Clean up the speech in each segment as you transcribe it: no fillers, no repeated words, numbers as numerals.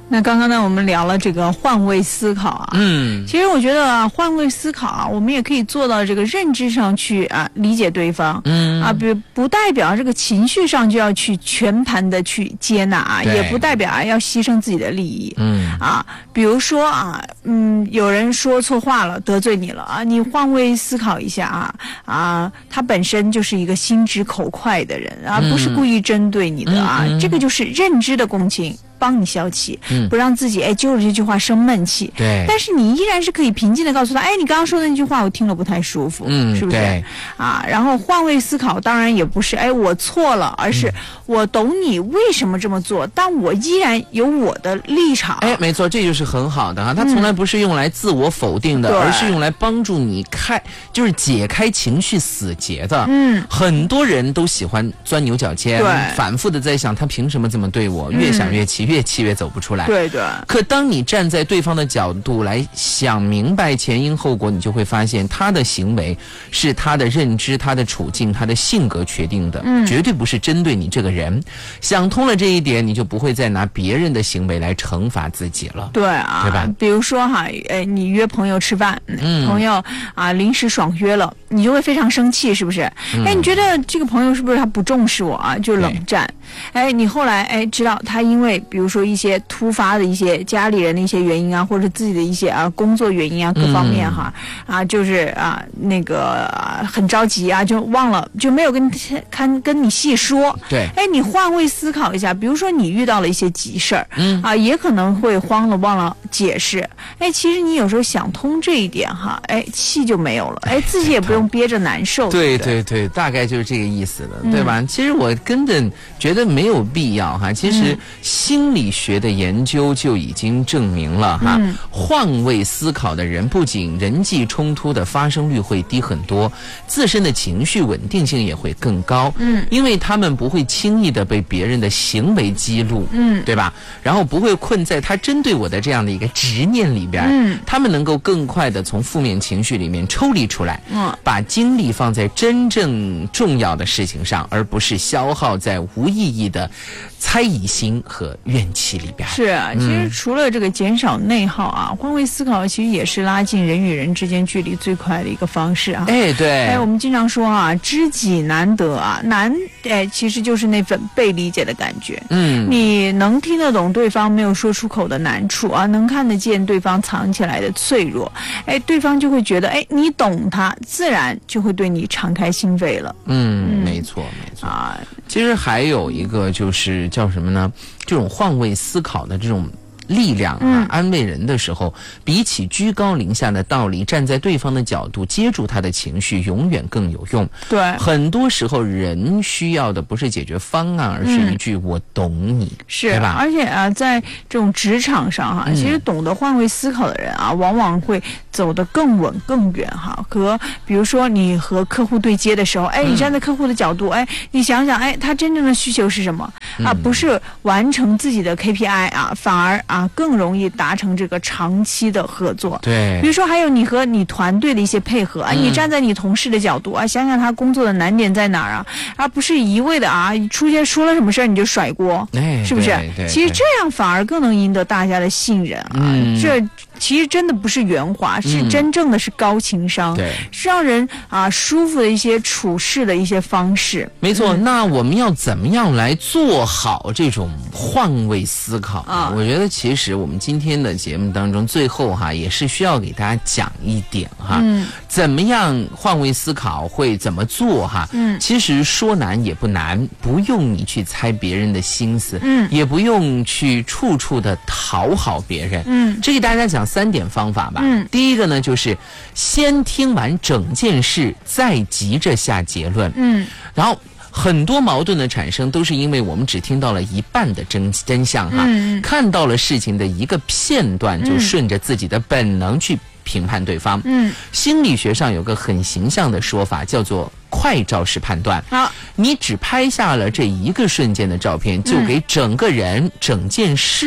那刚刚呢，我们聊了这个换位思考啊，其实我觉得啊，换位思考啊，我们也可以做到这个认知上去啊理解对方，不代表这个情绪上就要去全盘的去接纳啊，也不代表啊要牺牲自己的利益，比如说啊，有人说错话了，得罪你了啊，你换位思考一下啊，他本身就是一个心直口快的人啊，不是故意针对你的啊，这个就是认知的共情。帮你消气，不让自己就着这句话生闷气。 对， 但是你依然是可以平静的告诉他，你刚刚说的那句话我听了不太舒服，是不是？ 对啊，然后换位思考，当然也不是我错了，而是我懂你为什么这么做，但我依然有我的立场。 没错，这就是很好的哈，它从来不是用来自我否定的，而是用来帮助你就是解开情绪死结的。很多人都喜欢钻牛角尖，反复的在想他凭什么这么对我，越想越气。越气越走不出来。 对。 可当你站在对方的角度来想明白前因后果，你就会发现他的行为是他的认知、他的处境、他的性格决定的，绝对不是针对你这个人。想通了这一点，你就不会再拿别人的行为来惩罚自己了。 对啊， 对吧？ 比如说你约朋友吃饭，朋友临时爽约了，你就会非常生气，是不是？你觉得这个朋友是不是他不重视我啊？就冷战。你后来知道他因为比如说一些突发的一些家里人的一些原因啊，或者自己的一些工作原因啊，各方面就是那个很着急啊，就忘了，就没有跟你细说。 对。 你换位思考一下，比如说你遇到了一些急事儿，也可能会慌了忘了解释。其实你有时候想通这一点气就没有了，自己也不用憋着难受。 对，大概就是这个意思了，对吧？其实我根本觉得没有必要哈。其实心理学的研究就已经证明了换位思考的人不仅人际冲突的发生率会低很多，自身的情绪稳定性也会更高。因为他们不会轻易的被别人的行为激怒，对吧？然后不会困在他针对我的这样的一个执念里边，他们能够更快的从负面情绪里面抽离出来，把精力放在真正重要的事情上，而不是消耗在无意义的猜疑心和怨气里边。 是啊，其实除了这个减少内耗换位思考其实也是拉近人与人之间距离最快的一个方式啊。 对。 我们经常说知己难得难，其实就是那份被理解的感觉。你能听得懂对方没有说出口的难处能看得见对方藏起来的脆弱，对方就会觉得你懂他，自然就会对你敞开心扉了。 没错其实还有一个就是叫什么呢？这种换位思考的这种力量安慰人的时候，比起居高临下的道理，站在对方的角度接住他的情绪，永远更有用。 对， 很多时候人需要的不是解决方案，而是一句我懂你， 是对吧？ 而且在这种职场上其实懂得换位思考的人往往会走得更稳更远和比如说你和客户对接的时候，你站在客户的角度，你想想他真正的需求是什么不是完成自己的 KPI 反而更容易达成这个长期的合作。 对， 比如说还有你和你团队的一些配合你站在你同事的角度想想他工作的难点在哪儿而不是一味的出现说了什么事儿你就甩锅，是不是？其实这样反而更能赢得大家的信任这其实真的不是圆滑，是真正的是高情商，是让人舒服的一些处事的一些方式。 没错，那我们要怎么样来做好这种换位思考我觉得其实我们今天的节目当中最后也是需要给大家讲一点怎么样换位思考会怎么做其实说难也不难，不用你去猜别人的心思也不用去处处的讨好别人这给大家讲3点方法吧第一个呢就是先听完整件事再急着下结论然后很多矛盾的产生都是因为我们只听到了一半的真相看到了事情的一个片段就顺着自己的本能去评判对方心理学上有个很形象的说法叫做快照式判断你只拍下了这一个瞬间的照片就给整个人整件事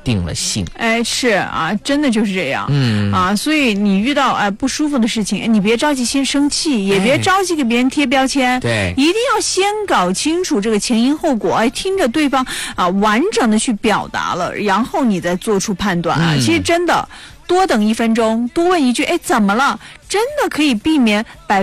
定了性。 哎，是啊，真的就是这样。所以你遇到不舒服的事情，你别着急先生气，也别着急给别人贴标签。 对， 一定要先搞清楚这个前因后果，听着对方完整的去表达了，然后你再做出判断啊。其实真的多等1分钟，多问一句，怎么了？真的可以避免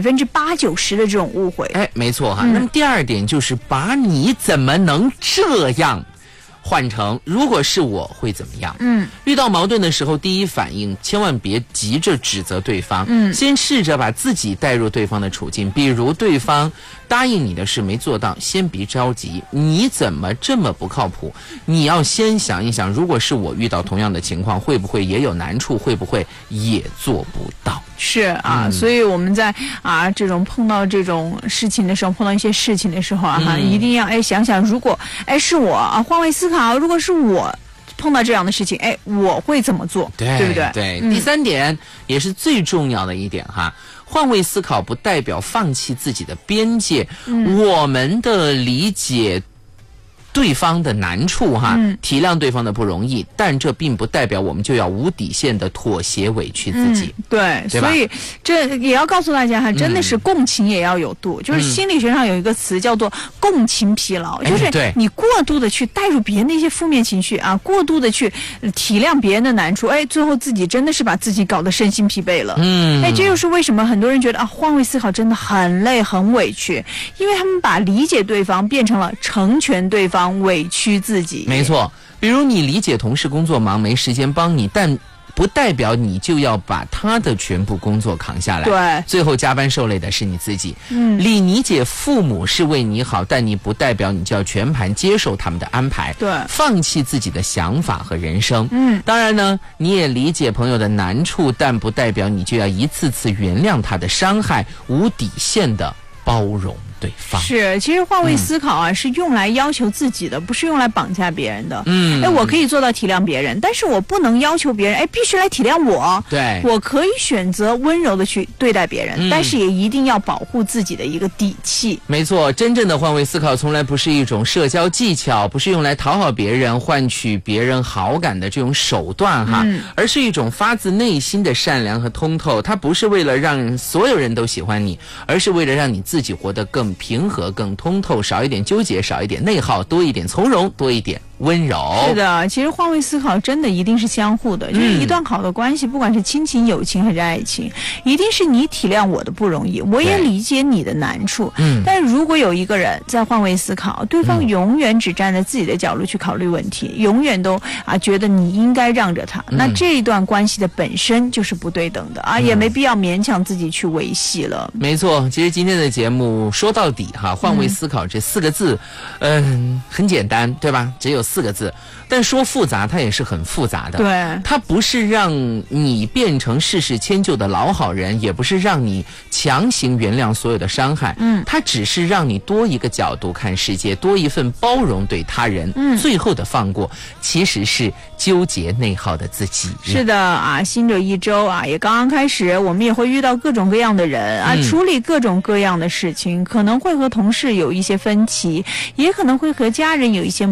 80%-90%的这种误会。 没错哈。那么第二点就是把你怎么能这样换成如果是我会怎么样。遇到矛盾的时候，第一反应千万别急着指责对方，先试着把自己带入对方的处境。比如对方答应你的事没做到，先别着急，你怎么这么不靠谱？你要先想一想，如果是我遇到同样的情况，会不会也有难处？会不会也做不到？ 是啊，所以我们在这种碰到这种事情的时候，碰到一些事情的时候一定要想想，如果是我换位思考，如果是我碰到这样的事情，我会怎么做？对不对？ 对。第三点也是最重要的一点哈，换位思考不代表放弃自己的边界。我们的理解对方的难处体谅对方的不容易，但这并不代表我们就要无底线的妥协委屈自己。 对，所以这也要告诉大家真的是共情也要有度。就是心理学上有一个词叫做共情疲劳，就是你过度的去带入别人的一些负面情绪过度的去体谅别人的难处，最后自己真的是把自己搞得身心疲惫了。这就是为什么很多人觉得换位思考真的很累很委屈，因为他们把理解对方变成了成全对方，委屈自己。 没错，比如你理解同事工作忙没时间帮你，但不代表你就要把他的全部工作扛下来。 对， 最后加班受累的是你自己。理解父母是为你好，但你不代表你就要全盘接受他们的安排。 对， 放弃自己的想法和人生。当然呢，你也理解朋友的难处，但不代表你就要一次次原谅他的伤害，无底线的包容对方。 是，其实换位思考是用来要求自己的，不是用来绑架别人的。我可以做到体谅别人，但是我不能要求别人必须来体谅我。 对， 我可以选择温柔的去对待别人，但是也一定要保护自己的一个底气。 没错，真正的换位思考从来不是一种社交技巧，不是用来讨好别人换取别人好感的这种手段而是一种发自内心的善良和通透。它不是为了让所有人都喜欢你，而是为了让你自己活得更平和更通透，少一点纠结，少一点内耗，多一点从容，多一点温柔。 是的，其实换位思考真的一定是相互的，就是一段好的关系，不管是亲情友情还是爱情，一定是你体谅我的不容易，我也理解你的难处。但是如果有一个人在换位思考，对方永远只站在自己的角度去考虑问题，永远都觉得你应该让着他，那这一段关系的本身就是不对等的也没必要勉强自己去维系了。 没错，其实今天的节目说到底换位思考这4个字很简单，对吧？只有4个字，但说复杂它也是很复杂的。 对， 它不是让你变成事事迁就的老好人，也不是让你强行原谅所有的伤害，它只是让你多一个角度看世界，多一份包容对他人，最后的放过其实是纠结内耗的自己。 是的新的一周也刚刚开始，我们也会遇到各种各样的人处理各种各样的事情，可能会和同事有一些分歧，也可能会和家人有一些